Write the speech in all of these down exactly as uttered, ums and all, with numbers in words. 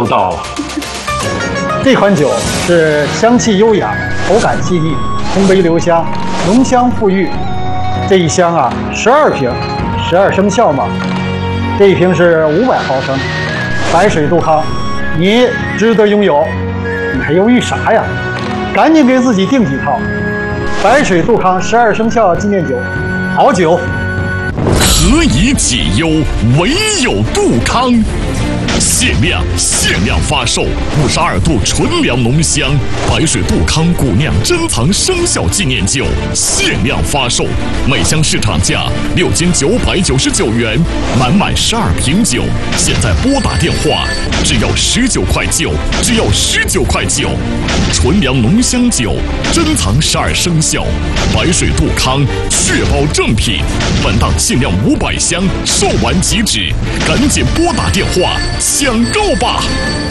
到了。这款酒是香气优雅，口感细腻，烘焙留香，浓香馥郁。这一箱啊，十二瓶，十二生肖嘛。这一瓶是五百毫升，白水杜康，你值得拥有。你还犹豫啥呀？赶紧给自己订几套。白水杜康十二生肖纪念酒，好酒。 何以解忧，唯有杜康。限量限量发售五十二度纯粮浓香白水杜康古酿珍藏生肖纪念酒，限量发售，每箱市场价六千九百九十九元，满满十二瓶酒，现在拨打电话，只要十九块九，只要十九块九。纯粮浓香酒，珍藏十二生肖，白水杜康，确保正品。本档限量五百箱，售完即止，赶紧拨打电话抢购吧！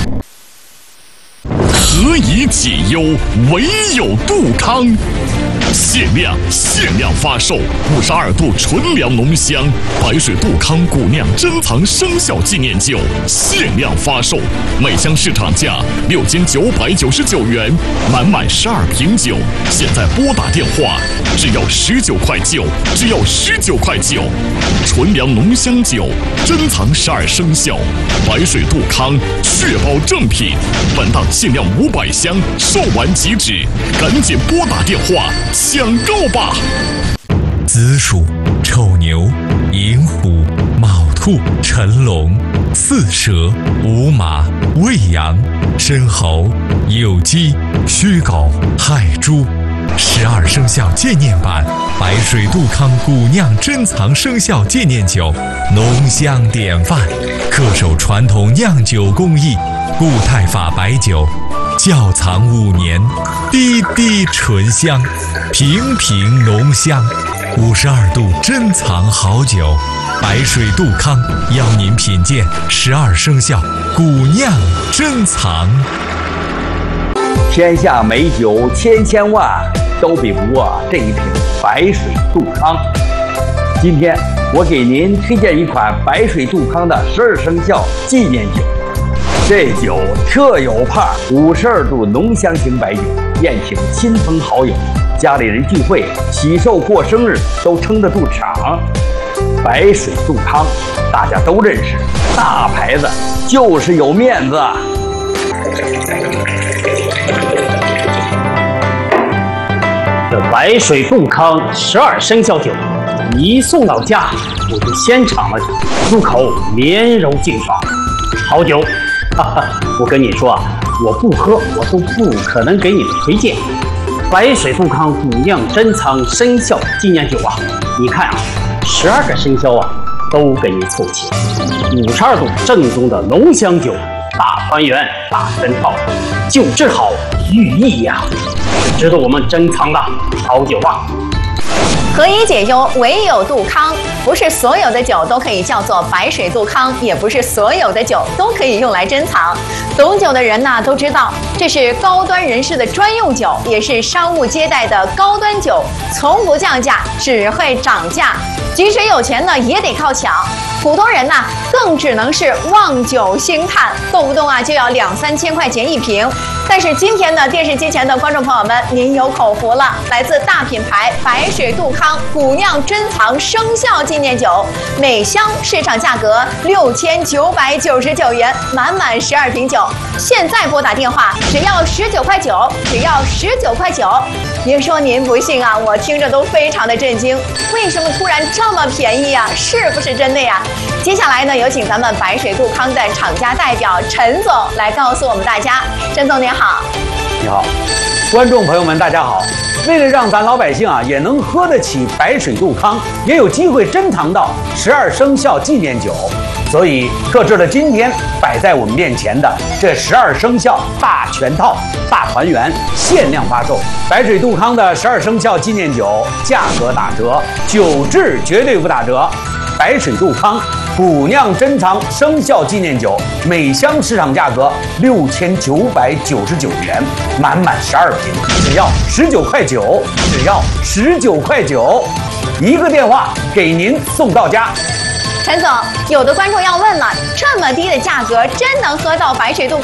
何以解忧，唯有杜康。限量限量发售五十二度纯粮浓香白水杜康古酿珍藏生肖纪念酒，限量发售，每箱市场价六千九百九十九元，满满十二瓶酒，现在拨打电话，只要十九块九，只要十九块九。纯粮浓香酒，珍藏十二生肖，白水杜康，确保正品。本档限量五百箱，售完即止，赶紧拨打电话抢购吧！ 子鼠、丑牛、寅虎、卯兔、辰龙、巳蛇、午马、未羊、申猴、酉鸡、戌狗、亥猪。十二生肖纪念版白水杜康古酿珍藏生肖纪念酒，浓香典范，恪守传统酿酒工艺，固态法白酒，窖藏五年，滴滴醇香，瓶瓶浓香。五十二度珍藏好酒，白水杜康邀您品鉴十二生肖古酿珍藏。 天下美酒千千万，都比不过这一瓶白水杜康。今天我给您推荐一款白水杜康的十二生肖纪念酒。这酒特有派，五十二度浓香型白酒，宴请亲朋好友，家里人聚会、喜寿过生日都撑得住场。白水杜康大家都认识，大牌子就是有面子。 这白水杜康十二生肖酒一送到家，我就先尝了，入口绵柔劲爽，好酒。哈哈，我跟你说啊，我不喝我都不可能给你们推荐。白水杜康古酿珍藏生肖纪念酒啊，你看啊，十二个生肖啊都给你凑齐，五十二度正宗的浓香酒，大团圆大身套，酒质好寓意呀、啊，是值得我们珍藏的好酒啊。 何以解忧，唯有杜康。不是所有的酒都可以叫做白水杜康，也不是所有的酒都可以用来珍藏。懂酒的人呢都知道，这是高端人士的专用酒，也是商务接待的高端酒，从不降价，只会涨价。即使有钱呢，也得靠抢。普通人呢，更只能是望酒兴叹，动不动啊就要两三千块钱一瓶。但是今天呢，电视机前的观众朋友们，您有口福了，来自大品牌白水杜康古酿珍藏生肖纪念酒，每箱市场价格六千九百九十九元，满满十二瓶酒。现在拨打电话，只要十九块九，只要十九块九。别说您不信啊，我听着都非常的震惊，为什么突然这么便宜呀？是不是真的呀？接下来呢，有请咱们白水杜康的厂家代表陈总来告诉我们大家。陈总您好。 你好，观众朋友们大家好。为了让咱老百姓啊也能喝得起白水杜康，也有机会珍藏到十二生肖纪念酒，所以特制了今天摆在我们面前的这十二生肖大全套大团圆限量发售。白水杜康的十二生肖纪念酒价格打折，酒质绝对不打折。白水杜康古酿珍藏生肖纪念酒，每箱市场价格六千九百九十九元，满满十二瓶，只要十九块九，只要十九块九，一个电话给您送到家。 陈总，有的观众要问了，这么低的价格，真能喝到白水杜康